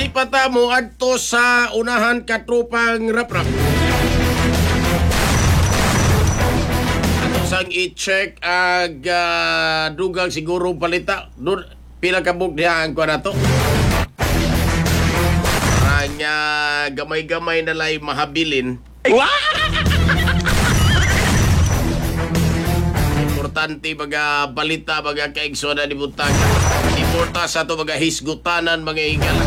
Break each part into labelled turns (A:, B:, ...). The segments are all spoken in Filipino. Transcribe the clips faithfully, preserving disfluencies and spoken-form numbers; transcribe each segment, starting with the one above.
A: Alipata mo adto sa unahan katrupang rap-rap. Ato sang i-check ag uh, dugang siguro palita. Dun, pila ka bukdihaan ko na to. Parang uh, gamay-gamay na lay mahabilin. Importante baga balita baga kaigsoon ni butang. Importante sa to baga hisgutanan mga igala.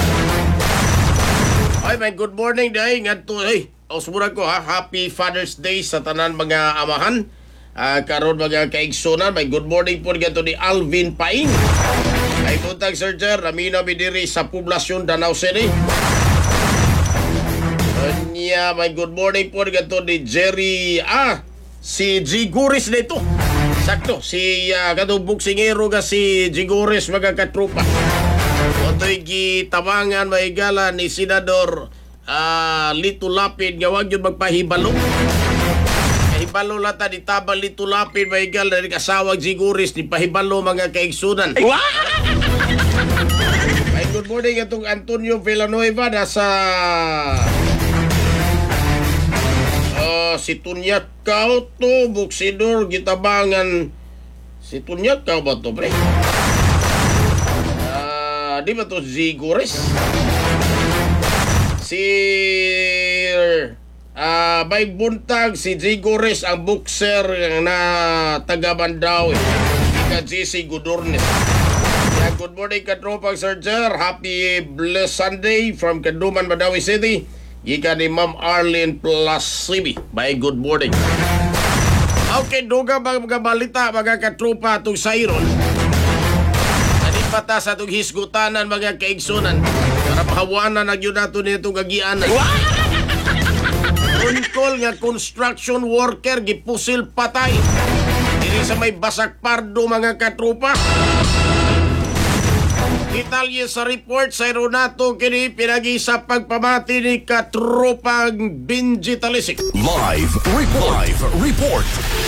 A: Ay, may good morning day ngadto ay. Osmura ko ha, Happy Father's Day sa tanan mga amahan. Uh, karon mga kaigsonan, may good morning po ngadto ni Alvin Paing. Ay butang Sir Jer, Ramina Bidiri sa poblasyon Danau City. Anya, may good morning po ngadto ni Jerry ah si G. Guris dito. Sakto, si uh, katubog singero nga si G. Guris mga katrupa. Oto'y gitabangan maigala ni Senador uh, Lito Lapid nga wag yun magpahibalo. Kahibalo lata ni tabang Lito Lapid maigala ni kasawag G. Guris ni pahibalo mga kaigsunan. Ay, good morning itong Antonio Villanueva nasa uh, si Tunyakaw to Buksidor gitabangan si Tunyakaw ba to pre? Di ba to G. Guris? Si uh, may buntag si G. Guris ang boxer na taga Bandaw. Ika G C Gudornes. Yeah, good morning katropang Sir Jer. Happy blessed Sunday from Kanduman, Badawi City. Ika ni Ma'am Arlene Plasibi. Bye, good morning. Okay, duga mga balita mga katropa itong Sayron. Pata sa itong hisgutanan mga kaigsunan para pahawanan ang yun nato nitong gagianan. Unkol nga construction worker gipusil patay diri sa may Basak Pardo mga katrupa. Detalye sa report sa Ronato kini pinagi sa pagpamati ni katrupang Benji Talisik.
B: Live report. Live report.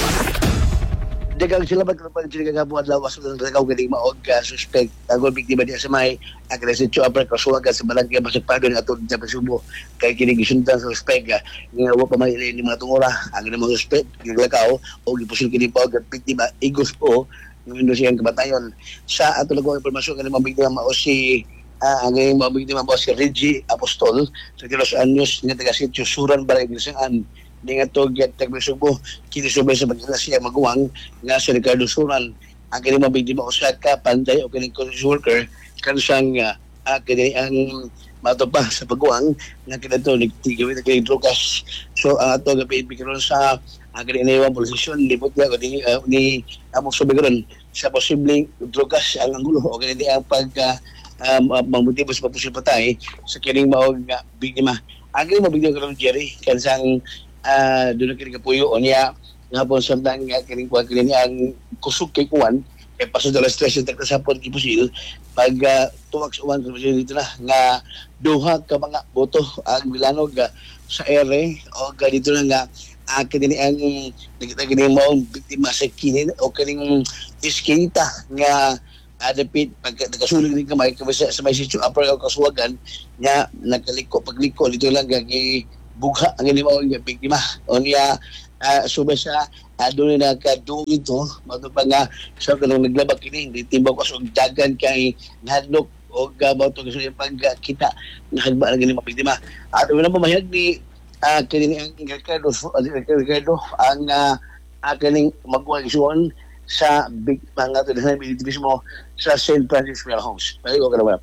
C: Dagang sila magkaroon sila kagabuan lawas ng tagaw galing maog ka suspect agol biktima diya sa may agresito apre kasuwaga sa balangga Basak Pardo nga atod sa Pasubo kay kini gisundan sa suspect nga wa pa may ni mga tungora ang mga suspect giglakaw o gipusil kini pa og biktima igos po ng siyang kabatayon sa ato lang impormasyon kanang mga biktima mao si uh, ang mga biktima mao si Reggie Apostol sa Los Anjos nga taga Sitio Suran Barangay Gisaan dengan to get tagbe subo kini subay sa bagila siya maguwang nga si Ricardo Suran ang kini mabigdi mo usa ka panday o kini construction worker kan sang uh, kini ang mato pa sa paguwang nga kini to nigtigawin kay Lucas so ang uh, ato gabi bigron sa ang kini niwang posisyon libot nga ko ni uh, ni among subigron sa posibleng Lucas ang angulo o kini ang pag uh, um, uh, mamotibo sa pagpusil patay sa kining maog nga biktima ang kini mabigdi karon Jerry kan sang Uh, doon kini kapuyo o niya nga po samtang nga kining kuwan kini ang kusog kay kuwan e paso dala stress yung takasapon kipusil pag uh, tuwag sa uwan dito na nga duha ka mga boto ang bilanog uh, sa ere o uh, dito na nga uh, kini ang nakita kini maong biktima sa kini o kining iskita nga adapit pag nagasulig din kamay sa, sa may sityo upper o kasuwagan nga nakaliko pagliko dito lang gagi bugha ang inimawang nga biktima o niya uh, subay sa uh, doon na nagkadungin to mato pa nga sa kanong naglabag kini hindi timbaw ko sa dagan kay nahadlok o gabaw to kasi pagkita nahagba ang inimawang biktima at wala mamahayag ni uh, kini ang Ricardo Ricardo ang uh, uh, kaning magwag isuon sa biktima nga to na mismo sa Saint Francis Funeral Homes. Payo ko kana.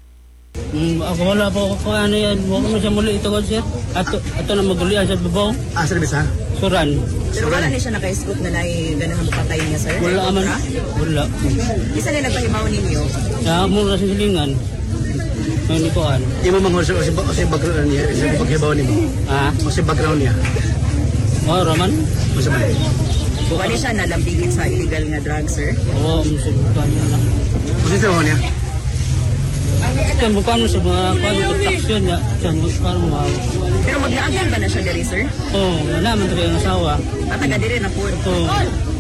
D: Mm, ako wala po ako ano yan. Huwag mo siya muli ito, sir. Ato, ato na magulian sa babaw.
E: Ah, sir, bisa?
D: Suran.
F: Pero wala niya siya naka-scoop na nai ganang mapatay niya, sir?
D: Wala man. Wala.
F: Isa na nagpahimaw ninyo?
D: Sa mura sa silingan. May nikuan.
E: Di mo mga o si background niya, si paghibaw niya.
D: Ha?
E: O si background niya.
D: Oh, Roman?
E: Masa ba?
F: Bukan niya siya nalambigin sa illegal nga drugs, sir?
D: Oo, musubukan niya lang.
E: Masa ito niya?
D: Ito, bukan mo sa mga pag-protection niya. Ito, bukan mo.
F: Pero maglaagyan ba na siya diri, sir?
D: Oo, wala man ito yung asawa.
F: At taga diri na po.
D: Oo.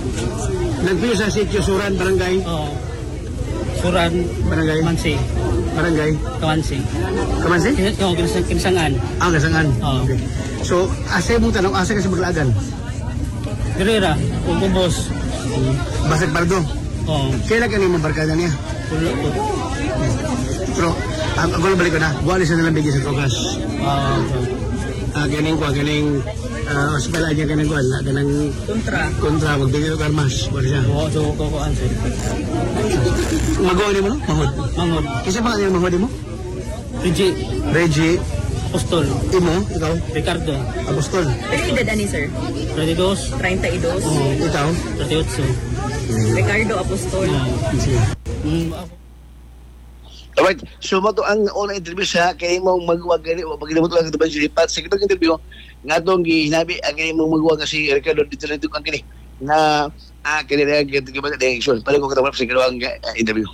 E: Nagpiyo sa sitio Suran, Barangay?
D: Oo. Suran,
E: Barangay?
D: Mansi.
E: barangay.
D: Kawansi.
E: Kamansi?
D: Kin- Yung kinsang, kinsangan.
E: Ah, kasangan.
D: Oo.
E: Okay. So, asa mo tanong, asa kasi maglagan?
D: Dirira, ubos.
E: Basag Pardo.
D: Oo.
E: Kailan ka ni barkada niya?
D: Pulo po.
E: Pero, ang ako lang balik ko na, wala siya nalang bigyan sa Togas.
D: Ah,
E: Ah, ganing ko, ganing, ah, hospital aja ganing ko, na ganang
F: Kontra.
E: kontra, magbigay ko karmas. Wala siya.
D: oo, so ko ko answer.
E: Magawa ni mo, no? Mahod.
D: Mangod.
E: Kasi pa yung mahod mo?
D: Reggie.
E: Reggie,
D: Apostol.
E: Imo, ikaw,
D: Ricardo.
E: Apostol.
F: Pero edad ani, sir?
D: thirty-two.
F: thirty-two.
E: Oh, ikaw.
D: thirty-eight.
F: Ricardo Apostol.
E: Sige.
D: Mm, ako.
C: Alright, so mo to ang unang interview sa kay mong magwag gani o pag mo to ang ito pat sa kitong interview nga tong gihinabi ang kay mong magwag si Ricardo dito na ito ang kini na ah kini na gid gid ba direction pala ko katapos sa kitong uh, interview.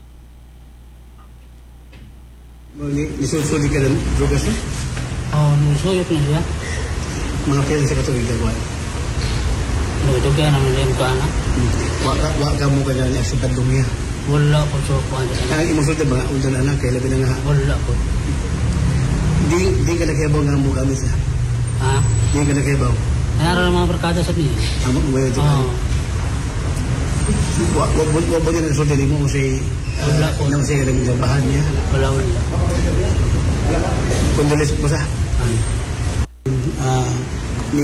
E: Nisulsuli ka ng drogas no?
D: Oh, nusuyot na siya.
E: Mga kailan sa katuwig gagawa.
D: Nagdugay naman din ko anak.
E: Waka waka mo ka na sa tandong niya.
D: Wala ko so ko ano.
E: Ang imusulta ba, undan anak, kaya labi na nga.
D: Wala ko.
E: Di, di ka nakayabaw nga mo kami sa.
D: Ha?
E: Di ka nakayabaw.
D: Nara ng mga barkada sa niya.
E: Amo mo yun.
D: Oo.
E: Wag wag wag ba din sulta mo kasi
D: Wala ko.
E: nang siya nang jabahan niya.
D: Wala wala.
E: Kondoles mo sa. Ah, ni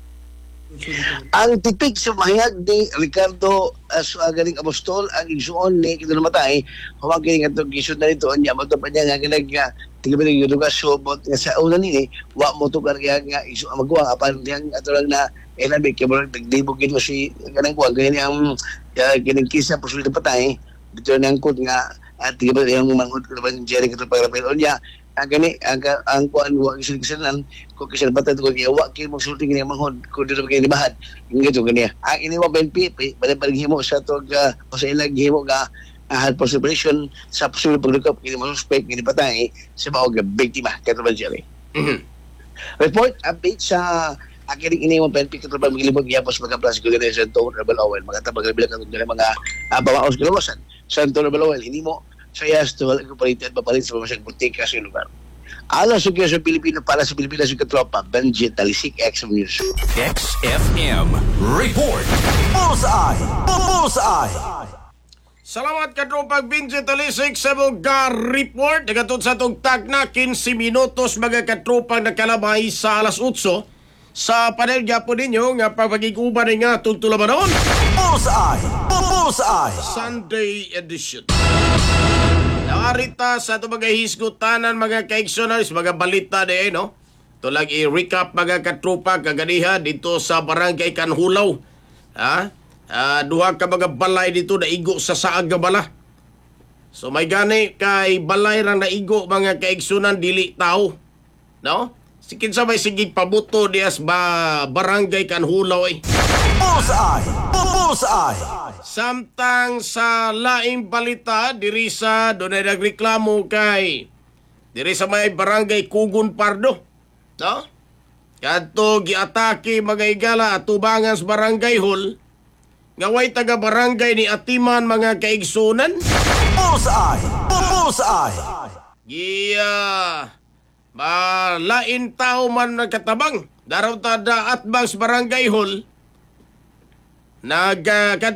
C: Ang tipik sa mahayag ni Ricardo as uh, galing Apostol ang igsuon ni kito namatay huwag kini nga itong gisod na nito niya mo pa niya nga galag nga tingnan mo yung lugar so but nga sa una nini wa mo to kaya nga isu ang magwa apan diyang ato lang na elabi kaya mo nagdibog gito si ganang kuha ganyan ang uh, kining kisa puso na patay dito na ang kod nga at tingnan mo yung manghod ko naman Jerry kito para pero niya ang gani ang ang kuan wa gisul kisanan ko kisan batad ko giya wa kay mo sulti gani manghod ko dito kay libahan ngito gani ang ini mo ben pipi bale paghimo sa tog uh, o sa ilang gihimo ga uh, health preservation sa posible pagdukop kini mo suspect gani patay sa mga biktima kato ba Jerry report update sa aking ini mo ben pipi kato ba magilibog yapos magaplas ko gani sa to rebel oil magatabag bilang ang mga uh, bawaos galawasan sa to rebel oil hindi mo saya to ko palitan papalit sa mga butika sa lugar. Alas sa sa Pilipino para sa Pilipinas yung katropa, Benji Talisik, X M News.
B: X F M Report. Bullseye. Bullseye.
A: Salamat katropag Benji Talisik sa mga report. Nagatod sa itong tag na fifteen minutos mga katropang nakalabay sa alas eight sa panelya po ninyo nga pagpagiguban nga tutulaban noon.
B: Bullseye. Bullseye.
A: Sunday edition. Nakarita sa ito mga hisgutanan mga kaigsonaris, mga balita na eh, no? Ito lang i-recap mga katrupa kaganiha dito sa Barangay Kanhulaw. Ha? Uh, duha ka mga balay dito na igo sa saag nga bala. So may gani kay balay rang naigo mga kaigsunan dili tao. No? Sikin sa may sigig pabuto dias ba Barangay Kanhulaw eh.
B: Bullseye. Bullseye.
A: Samtang sa laing balita, diri sa doon ay nagreklamo kay diri sa may Barangay Kugon Pardo. No? Kadto giatake mga igala at tubangan sa Barangay Hall. Ngaway taga barangay ni Atiman mga kaigsunan.
B: Bullseye. Bullseye.
A: Giya ba lain tao man nagkatabang. Daraw tada at bang sa Barangay Hall. Nag uh,